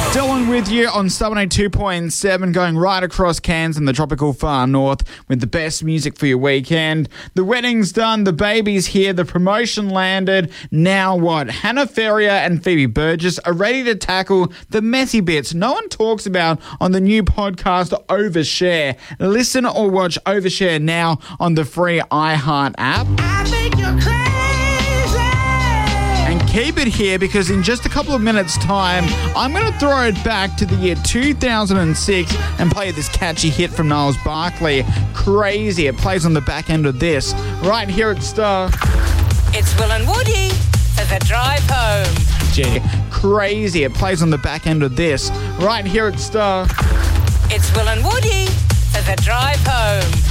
Dylan with you on 782.7, going right across Cairns and the tropical far north with the best music for your weekend. The wedding's done, the baby's here, the promotion landed. Now what? Hannah Ferrier and Phoebe Burgess are ready to tackle the messy bits no one talks about on the new podcast Overshare. Listen or watch Overshare now on the free iHeart app. I think you're crazy. And keep it here because in just a couple of minutes' time, I'm going to throw it back to the year 2006 and play this catchy hit from Niles Barkley, Crazy. It plays on the back end of this, right here at Star. It's Will and Woody for the drive home. Crazy. It plays on the back end of this, right here at Star. It's Will and Woody for the drive home.